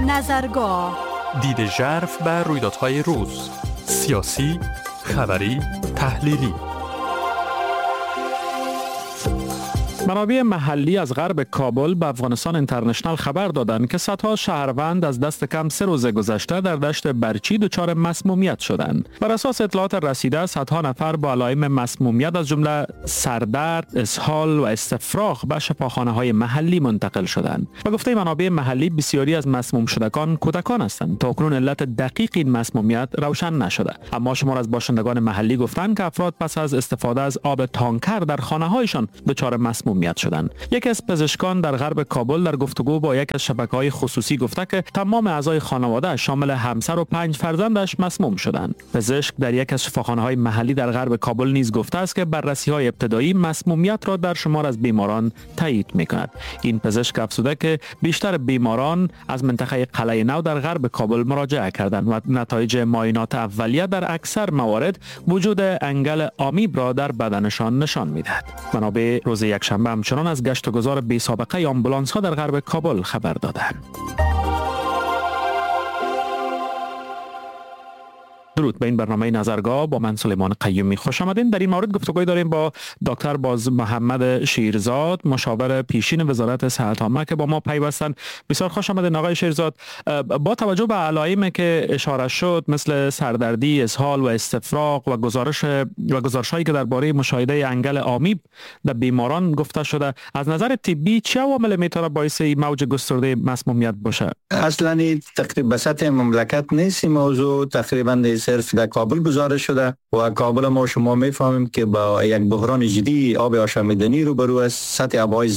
نظرگاه، دید ژرف بر رویدادهای روز، سیاسی، خبری، تحلیلی. منابع محلی از غرب کابل به افغانستان اینترنشنال خبر دادند که صدها شهروند از دست کم 3 روز گذشته در دشت برچی دچار مسمومیت شدند. بر اساس اطلاعات رسیده، صدها نفر با علائم مسمومیت از جمله سردرد، اسهال و استفراغ به شفاخانه‌های محلی منتقل شدند. به گفته منابع محلی، بسیاری از مسموم شدگان کودکان هستند. تاکنون علت دقیق این مسمومیت روشن نشده، اما شمار از باشندگان محلی گفتند که افراد پس از استفاده از آب تانکر در خانه‌هایشان دچار مسمومیت شدند. یکی از پزشکان در غرب کابل در گفتگو با یک از شبکه‌های خصوصی گفته که تمام اعضای خانواده شامل همسر و 5 فرزندش مسموم شدند. پزشک در یک از شفاخانه‌های محلی در غرب کابل نیز گفته است که بررسی‌های ابتدایی مسمومیت را در شمار از بیماران تایید می‌کند. این پزشک افزوده که بیشتر بیماران از منطقه قلعه نو در غرب کابل مراجعه کردند و نتایج معاینات اولیه در اکثر موارد وجود انگل آمیب را در بدنشان نشان می‌دهد. منابع روز یکشنبه همچنان از گشت و گذار بی سابقه آمبولانس ها در غرب کابل خبر دادند. درود به این برنامه نظرگاه با من سلیمان قیومی. خوش آمدین. در این مورد گفتگوی داریم با دکتر باز محمد شیرزاد، مشاور پیشین وزارت صحت عامه که با ما پیوستن. بسیار خوش آمدین آقای شیرزاد. با توجه به علائمی که اشاره شد مثل سردردی، اسهال و استفراغ و گزارش‌هایی که درباره مشاهده انگل آمیب در بیماران گفته شده، از نظر طبی چه عوامل میتونه باعث موج گسترده مسمومیت باشه؟ اصلا تقریبا به سطح مملکت نیست. این موضوع تقریبا صرف در کابل گزارش شده و کابل ما شما میفهمیم که با یک بحران جدی آب آشامیدنی روبرو است. سطح آبهای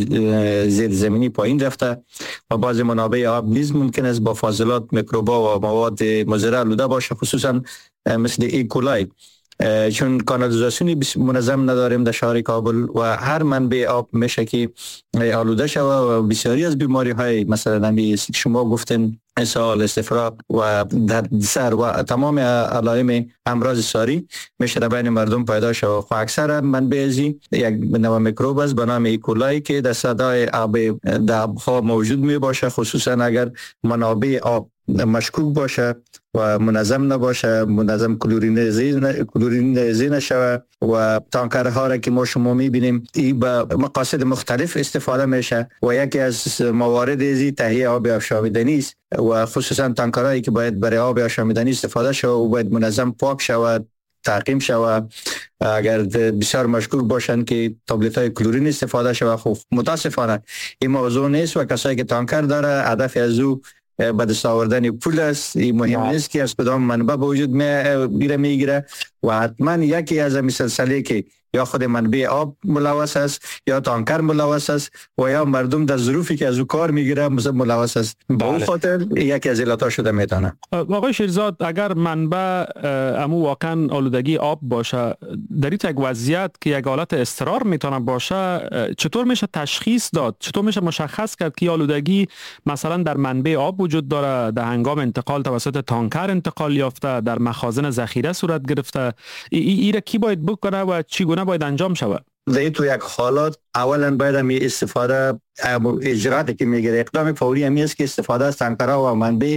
زیر زمینی پایین رفته و بعض منابع آب نیز ممکن است با فاضلات میکروبا و مواد مضر آلوده باشه، خصوصا مثل ایکولای، چون کانالیزاسیونی منظم نداریم در شهر کابل و هر منبع آب میشه که آلوده شود و بسیاری از بیماری های مثلا شما گفتن اسهال، استفراغ و درد سر و تمام علائم امراض ساری میشه در بین مردم پیدا شود. و اکثر منبع ازی یک نوع میکروب است به نام ایکولای که در صدای آبها موجود می باشه، خصوصا اگر منابع آب مشکوک باشه و منظم نباشه، منظم کلورینیزه نشوه و تانکرها را که ما شما میبینیم این به مقاصد مختلف استفاده میشه و یکی از موارد ازی تهیه آب آشامیدنی است و خصوصا تانکرهایی که باید برای آب آشامیدنی استفاده شود و باید منظم پاک شود، تعقیم شود. اگر بسیار مشکوک باشند که تابلت های کلورین استفاده شود. خب متاسفانه این موضوع نیست و کسایی که تانکر داره هدف از او به دست آوردن پول است. این مهم نیست که از کدام منبع به وجود میگیره و حتما یکی از این سلسله که یا خود منبع آب ملوث است یا تانکر ملوث است و یا مردم در ظروفی که از او کار میگیره ملوث است. به اون خاطر یکی از علتها شده میتونه. آقای شیرزاد، اگر منبع امو واقعا آلودگی آب باشه، در این یک وضعیت که یک حالت اضطرار میتونه باشه، چطور میشه تشخیص داد؟ چطور میشه مشخص کرد که آلودگی مثلا در منبع آب وجود داره، در هنگام انتقال توسط تانکر انتقال یافته، در مخازن ذخیره صورت گرفته؟ این کی باید بکنه و چگونه باید انجام شود؟ در تو یک حالات اولا باید می استفاده اجراتی که میگیره اقدام فوری همی است که استفاده از تانکرها و منبع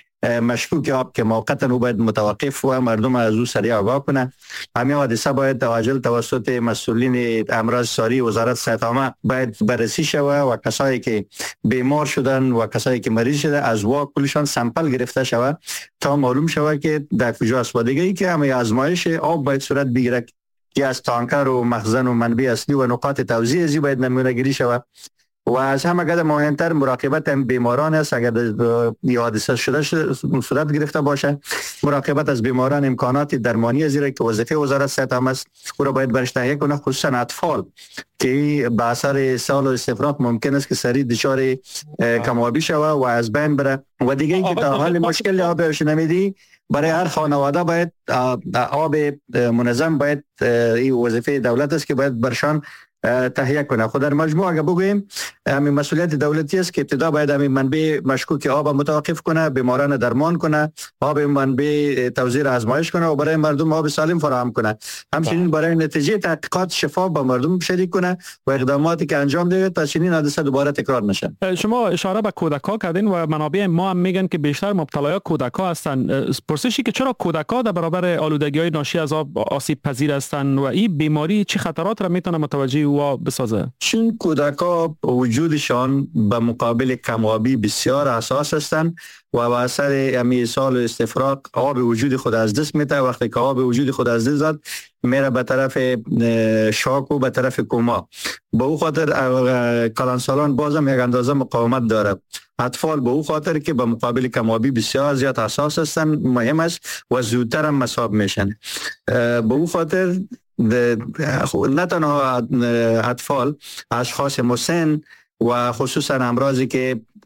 مشکوک آب که موقتا او باید متوقف و مردم از او سریع آگاه کنه. همین حادثه باید عاجل توسط مسئولین امراض ساری وزارت صحت عامه باید بررسی شود و کسایی که بیمار شدن و کسایی که مریض شده از کلشان سامپل گرفته شود تا معلوم شود که در کجا است. و دیگه که همه آزمایش آب باید صورت بگیره که از تانکر و مخزن و منبع اصلی و نقاط توزیع ازی باید نمونه گیری شود و از همه قدر مهمتر مراقبت بیماران است. اگر این حادثه شده صورت گرفته باشه، مراقبت از بیماران، امکانات درمانی زیرا که وظیفه وزارت صحت عامه است او را باید برش تهیه کنه، خصوصا اطفال که به اثر اسهال و استفراغ ممکن است که سریع دچار کم‌آبی شود و از بین بره. و دیگه اینکه تا حال مشکل آب آشامیدنی برای هر خانواده باید آب منظم باید این وظیفه دولت است که باید برشان تهیه کنه. خود در مجموع اگر بگوییم همین مسئولیت دولتی است که ابتدا باید همین منبع مشکوک آب متوقف کنه، بیماران درمان کنه، آب منبع توزیع آزمایش کنه و برای مردم آب سالم فراهم کنه. همچنین برای نتیجه تحقیقات شفاف با مردم شریک کنه و اقداماتی که انجام ده تا چنین حادثه دوباره تکرار نشه. شما اشاره به کودک‌ها کردین و منابع ما هم میگن که بیشتر مبتلای کودک‌ها هستند. پرسشی که چرا کودک‌ها در برابر آلودگی‌های ناشی از آب آسیب پذیر هستند و این بیماری چه خطرات را میتونه متوجه او بسازه؟ چون کودک‌ها وجودشان به مقابل کم‌آبی بسیار حساس هستند و با اثر امی سال استفراغ آب وجود خود از دست میده. وقتی که آب وجود خود از دست داد میره به طرف شاک و به طرف کما. به او خاطر کلانسالان بازم یک اندازه مقاومت داره. اطفال به او خاطر که به مقابل کم‌آبی بسیار زیاد حساس هستند مهم است و زودتر هم مصاب میشن. به او خاطر نه تنها اطفال، اشخاص مسن و خصوصا امراضی که